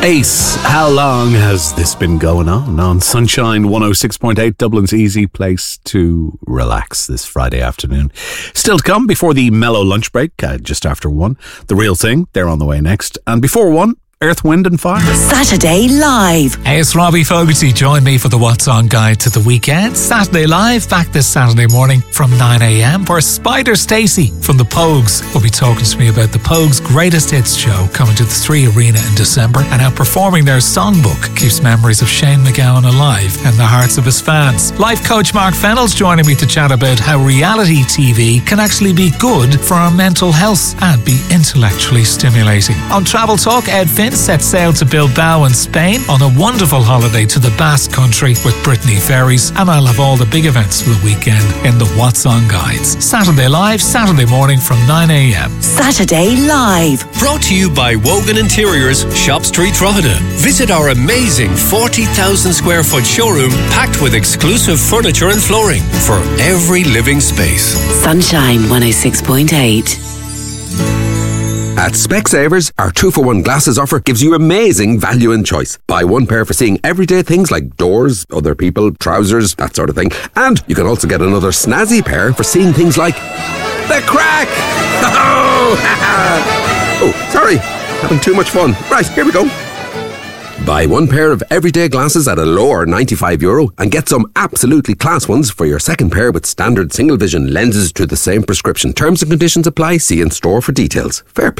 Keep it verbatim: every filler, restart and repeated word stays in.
Ace, how long has this been going on? On Sunshine one oh six point eight, Dublin's easy place to relax this Friday afternoon. Still to come before the mellow lunch break, uh, just after one. The Real Thing, they're on the way next. And before one, Earth, Wind and Fire. Saturday Live. Hey, it's Robbie Fogarty. Join me for the What's On Guide to the weekend. Saturday Live, back this Saturday morning from nine a.m. where Spider Stacey from the Pogues will be talking to me about the Pogues' Greatest Hits show coming to the Three Arena in December, and how performing their songbook keeps memories of Shane MacGowan alive in the hearts of his fans. Life coach Mark Fennell's joining me to chat about how reality T V can actually be good for our mental health and be intellectually stimulating. On Travel Talk, Ed Finn set sail to Bilbao in Spain on a wonderful holiday to the Basque Country with Brittany Ferries, and I'll have all the big events for the weekend in the What's On Guides. Saturday Live, Saturday morning from nine a.m. Saturday Live. Brought to you by Wogan Interiors, Shop Street, Drogheda. Visit our amazing forty thousand square foot showroom packed with exclusive furniture and flooring for every living space. Sunshine one oh six point eight. At Specsavers, our two for one glasses offer gives you amazing value and choice. Buy one pair for seeing everyday things like doors, other people, trousers, that sort of thing. And you can also get another snazzy pair for seeing things like the crack! Oh, sorry, having too much fun. Right, here we go. Buy one pair of everyday glasses at a lower ninety-five euro and get some absolutely class ones for your second pair with standard single vision lenses to the same prescription. Terms and conditions apply. See in store for details. Fair play.